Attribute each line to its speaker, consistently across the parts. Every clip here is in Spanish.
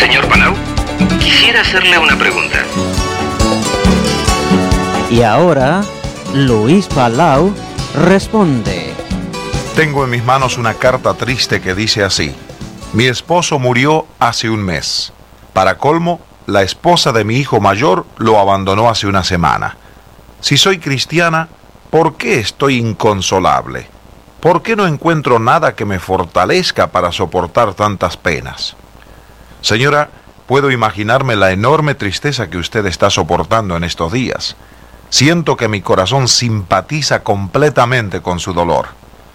Speaker 1: Señor Palau, quisiera hacerle una pregunta.
Speaker 2: Y ahora, Luis Palau responde.
Speaker 3: Tengo en mis manos una carta triste que dice así: mi esposo murió hace un mes. Para colmo, la esposa de mi hijo mayor lo abandonó hace una semana. Si soy cristiana, ¿por qué estoy inconsolable? ¿Por qué no encuentro nada que me fortalezca para soportar tantas penas? Señora, puedo imaginarme la enorme tristeza que usted está soportando en estos días. Siento que mi corazón simpatiza completamente con su dolor.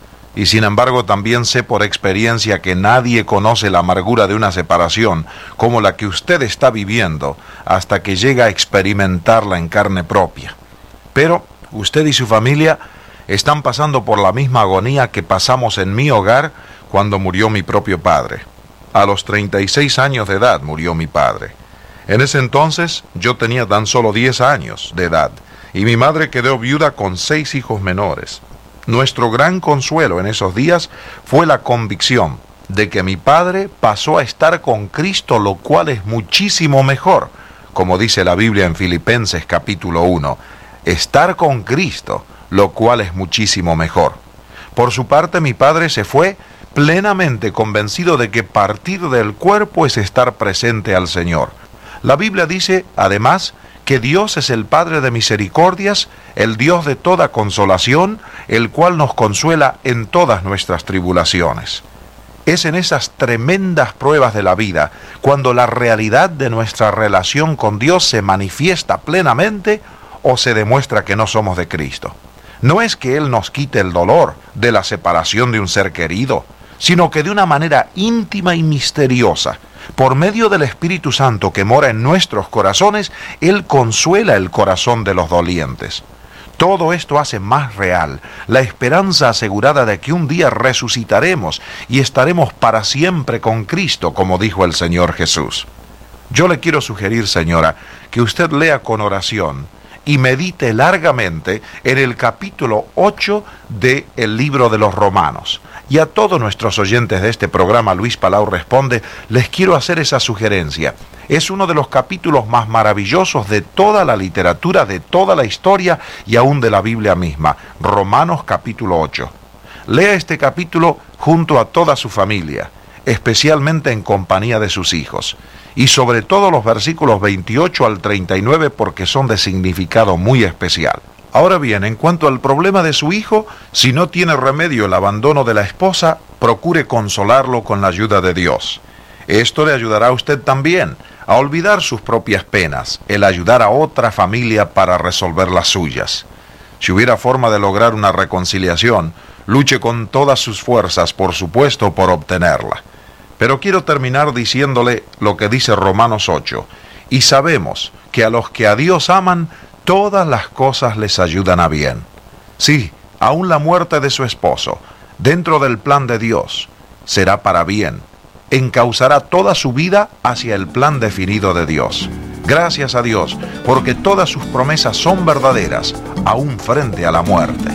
Speaker 3: Y sin embargo también sé por experiencia que nadie conoce la amargura de una separación como la que usted está viviendo hasta que llega a experimentarla en carne propia. Pero usted y su familia están pasando por la misma agonía que pasamos en mi hogar cuando murió mi propio padre. A los 36 años de edad murió mi padre. En ese entonces yo tenía tan solo 10 años de edad y mi madre quedó viuda con 6 hijos menores. Nuestro gran consuelo en esos días fue la convicción de que mi padre pasó a estar con Cristo, lo cual es muchísimo mejor, como dice la Biblia en Filipenses capítulo 1, estar con Cristo, lo cual es muchísimo mejor. Por su parte, mi padre se fue plenamente convencido de que partir del cuerpo es estar presente al Señor. La Biblia dice, además, que Dios es el Padre de misericordias, el Dios de toda consolación, el cual nos consuela en todas nuestras tribulaciones. Es en esas tremendas pruebas de la vida, cuando la realidad de nuestra relación con Dios se manifiesta plenamente o se demuestra que no somos de Cristo. No es que Él nos quite el dolor de la separación de un ser querido, sino que de una manera íntima y misteriosa, por medio del Espíritu Santo que mora en nuestros corazones, Él consuela el corazón de los dolientes. Todo esto hace más real la esperanza asegurada de que un día resucitaremos y estaremos para siempre con Cristo, como dijo el Señor Jesús. Yo le quiero sugerir, señora, que usted lea con oración y medite largamente en el capítulo 8 del libro de los Romanos. Y a todos nuestros oyentes de este programa, Luis Palau Responde, les quiero hacer esa sugerencia. Es uno de los capítulos más maravillosos de toda la literatura, de toda la historia y aún de la Biblia misma. Romanos capítulo 8. Lea este capítulo junto a toda su familia, especialmente en compañía de sus hijos. Y sobre todo los versículos 28 al 39 porque son de significado muy especial. Ahora bien, en cuanto al problema de su hijo, si no tiene remedio el abandono de la esposa, procure consolarlo con la ayuda de Dios. Esto le ayudará a usted también a olvidar sus propias penas, el ayudar a otra familia para resolver las suyas. Si hubiera forma de lograr una reconciliación, luche con todas sus fuerzas, por supuesto, por obtenerla. Pero quiero terminar diciéndole lo que dice Romanos 8. Y sabemos que a los que a Dios aman, todas las cosas les ayudan a bien. Sí, aún la muerte de su esposo, dentro del plan de Dios, será para bien. Encauzará toda su vida hacia el plan definido de Dios. Gracias a Dios, porque todas sus promesas son verdaderas, aún frente a la muerte.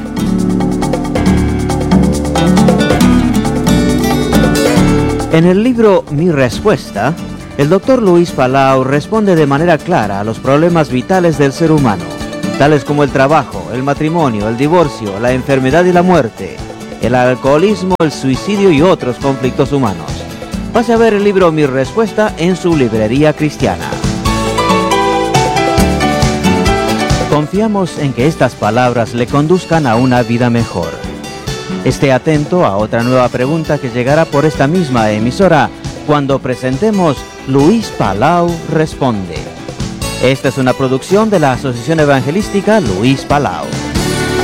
Speaker 2: En el libro Mi Respuesta, el Dr. Luis Palau responde de manera clara a los problemas vitales del ser humano, tales como el trabajo, el matrimonio, el divorcio, la enfermedad y la muerte, el alcoholismo, el suicidio y otros conflictos humanos. Pase a ver el libro Mi Respuesta en su librería cristiana. Confiamos en que estas palabras le conduzcan a una vida mejor. Esté atento a otra nueva pregunta que llegará por esta misma emisora cuando presentemos Luis Palau Responde. Esta es una producción de la Asociación Evangelística Luis Palau.